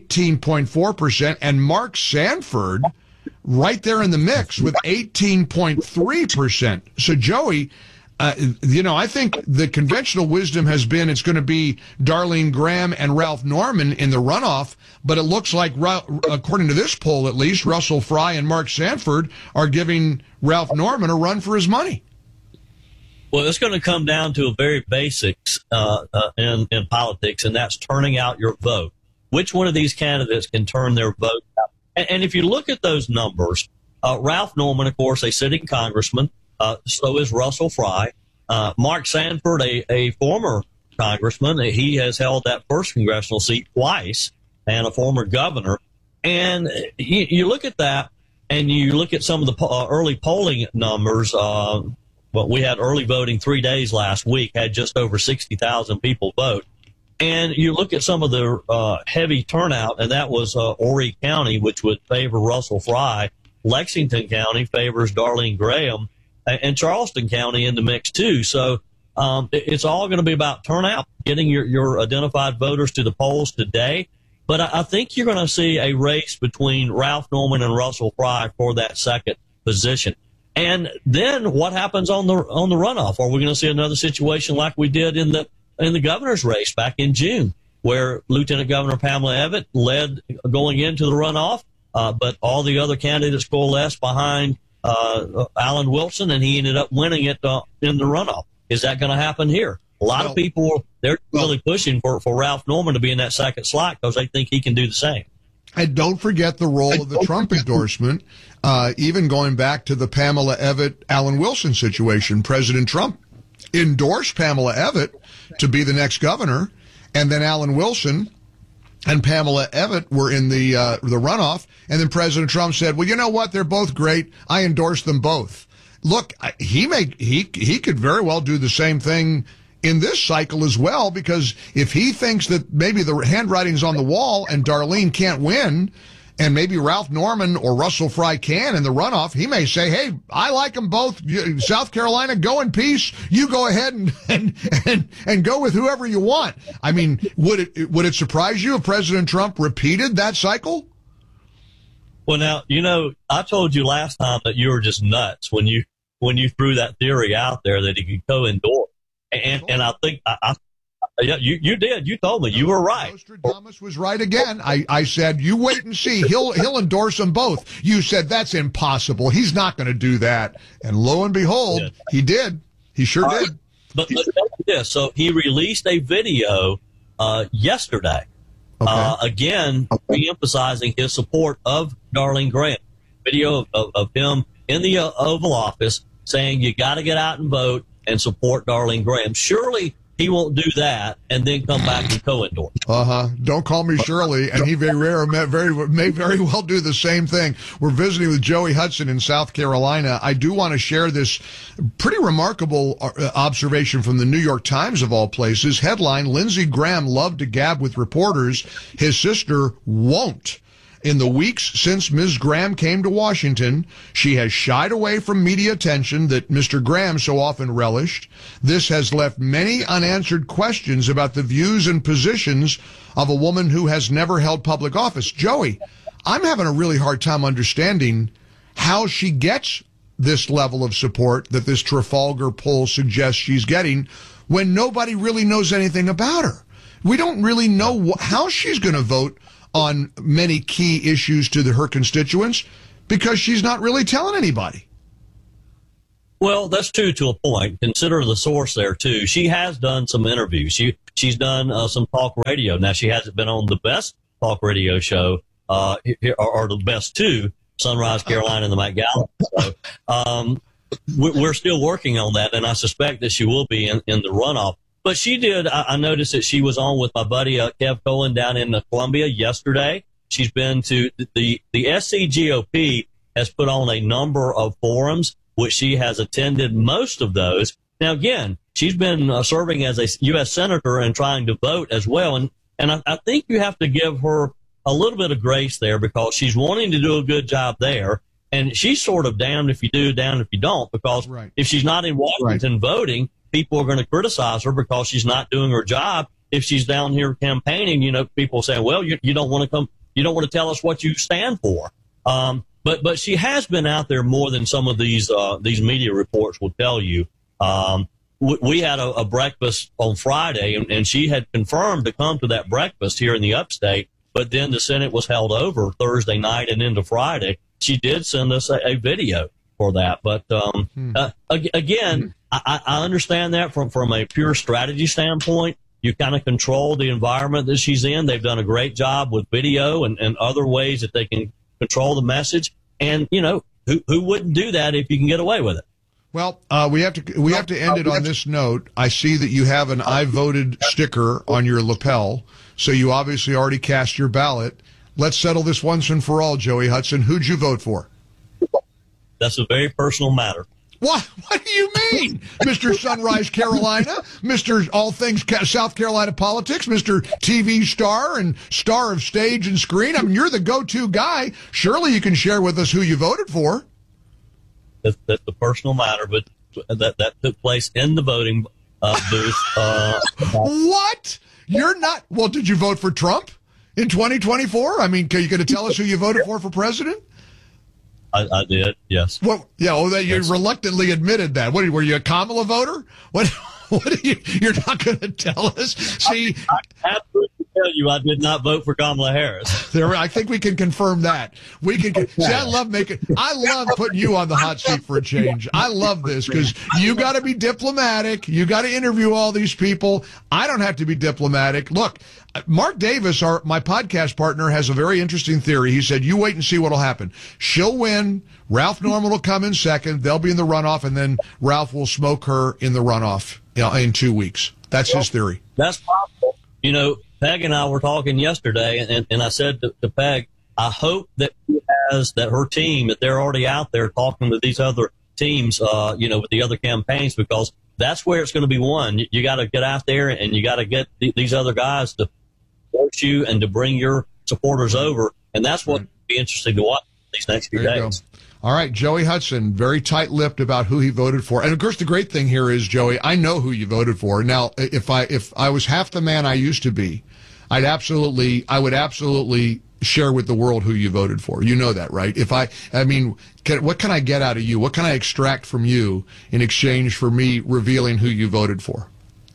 18.4%, and Mark Sanford right there in the mix with 18.3%. So, Joey, I think the conventional wisdom has been it's going to be Darlene Graham and Ralph Norman in the runoff, but it looks like, according to this poll at least, Russell Fry and Mark Sanford are giving Ralph Norman a run for his money. Well, it's going to come down to a very basics in politics, and that's turning out your vote. Which one of these candidates can turn their vote out? And if you look at those numbers, Ralph Norman, of course, a sitting congressman, so is Russell Fry. Mark Sanford, a former congressman, he has held that first congressional seat twice, and a former governor. And you look at that, and you look at some of the early polling numbers. We had early voting 3 days last week, had just over 60,000 people vote. And you look at some of the heavy turnout, and that was Horry County, which would favor Russell Fry. Lexington County favors Darlene Graham, and Charleston County in the mix, too. So it's all going to be about turnout, getting your identified voters to the polls today. But I think you're going to see a race between Ralph Norman and Russell Fry for that second position. And then what happens on the runoff? Are we going to see another situation like we did in the governor's race back in June, where Lieutenant Governor Pamela Evette led going into the runoff, but all the other candidates coalesced behind Alan Wilson, and he ended up winning it in the runoff. Is that going to happen here? A lot of people, they're really pushing for Ralph Norman to be in that second slot because they think he can do the same. And don't forget the role of the Trump endorsement, even going back to the Pamela Evette-Alan Wilson situation. President Trump endorsed Pamela Evette to be the next governor, and then Alan Wilson and Pamela Evette were in the runoff, and then President Trump said, well, you know what, they're both great, I endorse them both. Look, he could very well do the same thing in this cycle as well, because if he thinks that maybe the handwriting's on the wall and Darlene can't win, and maybe Ralph Norman or Russell Fry can in the runoff, he may say, hey, I like them both. South Carolina, go in peace. You go ahead and go with whoever you want. I mean, would it surprise you if President Trump repeated that cycle? Well, now, I told you last time that you were just nuts when you threw that theory out there that he could co-endorse. And I think you did. You told me you were right. Nostradamus was right again. I said, you wait and see. He'll endorse them both. You said that's impossible. He's not going to do that. And lo and behold, he did. He sure did. But this. So he released a video yesterday, again, re-emphasizing his support of Darlene Graham. Video of him in the Oval Office saying you got to get out and vote and support Darlene Graham. Surely he won't do that and then come back and co-endorse. Don't call me Shirley. And he may very well do the same thing. We're visiting with Joey Hudson in South Carolina. I do want to share this pretty remarkable observation from the New York Times, of all places. Headline, Lindsey Graham loved to gab with reporters. His sister won't. In the weeks since Ms. Graham came to Washington, she has shied away from media attention that Mr. Graham so often relished. This has left many unanswered questions about the views and positions of a woman who has never held public office. Joey, I'm having a really hard time understanding how she gets this level of support that this Trafalgar poll suggests she's getting when nobody really knows anything about her. We don't really know how she's going to vote on many key issues to her constituents because she's not really telling anybody. Well, that's true to a point. Consider the source there, too. She has done some interviews. She's done some talk radio. Now, she hasn't been on the best talk radio show, or the best two, Sunrise Carolina and the Mike Gallup. So, we're still working on that, and I suspect that she will be in the runoff. But she did. I noticed that she was on with my buddy Kev Cohen down in Columbia yesterday. She's been to the SCGOP has put on a number of forums, which she has attended most of those. Now, again, she's been serving as a U.S. senator and trying to vote as well. And I think you have to give her a little bit of grace there because she's wanting to do a good job there. And she's sort of damned if you do, damned if you don't, because if she's not in Washington voting, people are going to criticize her because she's not doing her job. If she's down here campaigning, people say, well, you don't want to come, you don't want to tell us what you stand for. But she has been out there more than some of these media reports will tell you. We had a breakfast on Friday, and she had confirmed to come to that breakfast here in the upstate, but then the Senate was held over Thursday night and into Friday. She did send us a video for that. But again, I understand that from a pure strategy standpoint. You kind of control the environment that she's in. They've done a great job with video and other ways that they can control the message. And, who wouldn't do that if you can get away with it? Well, we have to end it on this note. I see that you have an I voted sticker on your lapel, so you obviously already cast your ballot. Let's settle this once and for all, Joey Hudson. Who'd you vote for? That's a very personal matter. What do you mean, Mr. Sunrise Carolina, Mr. All Things South Carolina Politics, Mr. TV star and star of stage and screen? I mean, you're the go-to guy. Surely you can share with us who you voted for. That's a personal matter, but that took place in the voting booth. What? You're not? Well, did you vote for Trump in 2024? I mean, are you going to tell us who you voted for president? I did, yes. Well, yeah, you reluctantly admitted that. What were you, a Kamala voter? What are you're not going to tell us? See, I absolutely tell you, I did not vote for Kamala Harris. I think we can confirm that. We can. See, I love putting you on the hot seat for a change. I love this because you got to be diplomatic. You got to interview all these people. I don't have to be diplomatic. Look, Mark Davis, my podcast partner, has a very interesting theory. He said, you wait and see what'll happen. She'll win. Ralph Norman will come in second. They'll be in the runoff, and then Ralph will smoke her in the runoff in 2 weeks. That's his theory. That's possible. Peg and I were talking yesterday, and I said to Peg, I hope that her team, that they're already out there talking with these other teams, with the other campaigns, because that's where it's going to be won. You got to get out there, and you got to get these other guys to vote you and to bring your supporters over, and that's what will be interesting to watch these next few days. All right, Joey Hudson, very tight-lipped about who he voted for. And, of course, the great thing here is, Joey, I know who you voted for. Now, if I was half the man I used to be, I would absolutely share with the world who you voted for. You know that, right? What can I get out of you? What can I extract from you in exchange for me revealing who you voted for?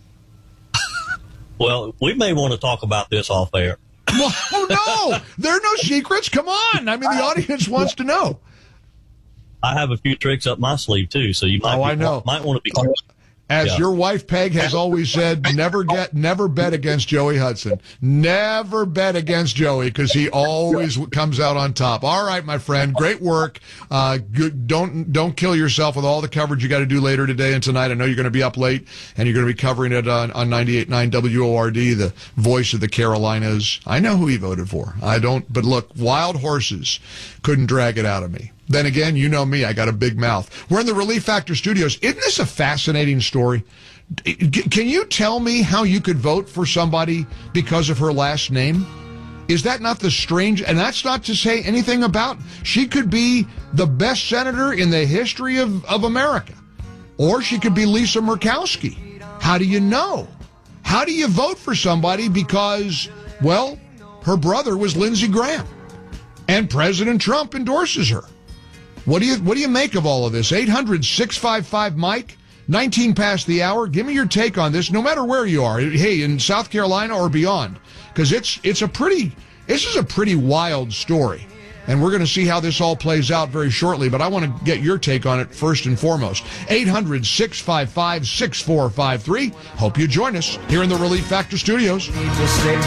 Well, we may want to talk about this off air. Oh, no! There are no secrets. Come on. I mean, the audience wants to know. I have a few tricks up my sleeve, too, so you might want to be careful. As your wife, Peg, has always said, never bet against Joey Hudson. Never bet against Joey, because he always comes out on top. All right, my friend, great work. Don't kill yourself with all the coverage you got to do later today and tonight. I know you're going to be up late, and you're going to be covering it on 98.9 WORD, the voice of the Carolinas. I know who he voted for. I don't, but look, wild horses couldn't drag it out of me. Then again, you know me, I got a big mouth. We're in the Relief Factor studios. Isn't this a fascinating story? Can you tell me how you could vote for somebody because of her last name? Is that not the strange? And that's not to say anything about, she could be the best senator in the history of America. Or she could be Lisa Murkowski. How do you know? How do you vote for somebody because, well, her brother was Lindsey Graham and President Trump endorses her? What do you make of all of this? 800-655-MIKE, 19 past the hour. Give me your take on this, no matter where you are. Hey, in South Carolina or beyond, because this is a pretty wild story, and we're going to see how this all plays out very shortly. But I want to get your take on it first and foremost. 800-655-6453. Hope you join us here in the Relief Factor Studios.